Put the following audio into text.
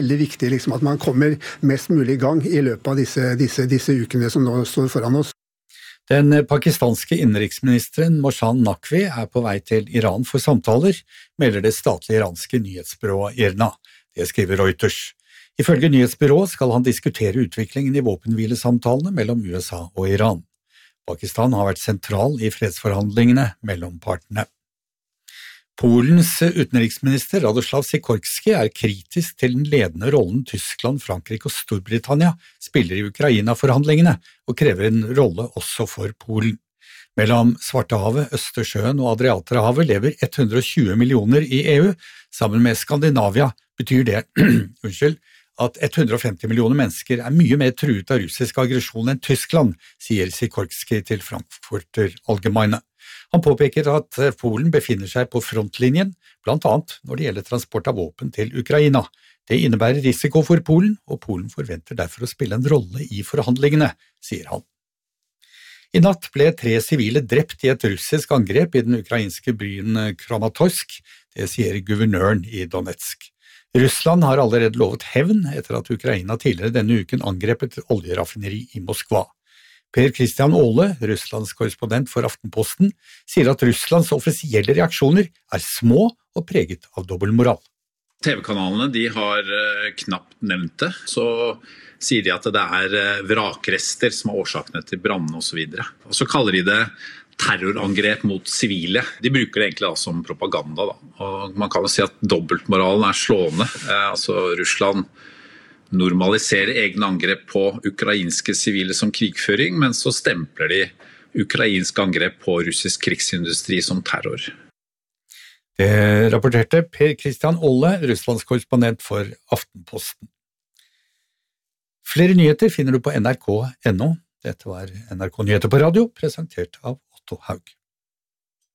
Veldig viktig liksom, at man kommer mest mulig i gang i løpet av disse ukene som nå står foran oss. Den pakistanske innenriksministeren Mohsen Naqvi på vei til Iran for samtaler, melder det statlige iranske nyhetsbyrået IRNA. Det skriver Reuters. Ifølge nyhetsbyrået skal han diskutere utviklingen i våpenhvilesamtalene mellom USA og Iran. Pakistan har vært sentral i fredsforhandlingene mellom partene. Polens utenriksminister Radoslav Sikorski kritisk til den ledende rollen Tyskland, Frankrike og Storbritannia spiller i Ukraina-forhandlingene og krever en rolle også for Polen. Mellom Svartehavet, Østersjøen og Adriaterhavet lever 120 millioner i EU. Sammen med Skandinavia betyr det at 150 millioner mennesker mye mer truet av russisk aggresjon enn Tyskland, sier Sikorski til Frankfurter Allgemeine. Han påpeker at Polen befinner seg på frontlinjen, blant annet når det gjelder transport av våpen til Ukraina. Det innebærer risiko for Polen, og Polen forventer derfor å spille en rolle i forhandlingene, sier han. I natt ble 3 sivile drept i et russisk angrep i den ukrainske byen Kramatorsk, det sier guvernøren i Donetsk. Russland har allerede lovet hevn etter at Ukraina tidligere denne uken angrep et oljeraffineri i Moskva. Per Christian Aale, Russlands korrespondent for Aftenposten, sier at Russlands offisielle reaksjoner små og preget av dobbeltmoral. TV-kanalene de har knapt nevnt det, så sier de at det vrakrester som årsakene til brannene og så videre. Og så kaller de det terrorangrep mot sivile. De bruker det egentlig som propaganda. Og man kan jo si at dobbeltmoralen slående. Russland normaliserer egne angrep på ukrainske sivile som krigføring, men så stempler de ukrainske angrep på russisk krigsindustri som terror. Det rapporterte Per Christian Aale, Russlands korrespondent for Aftenposten. Flere nyheter finner du på nrk.no. Dette var NRK Nyheter på radio, presentert av Otto Haug.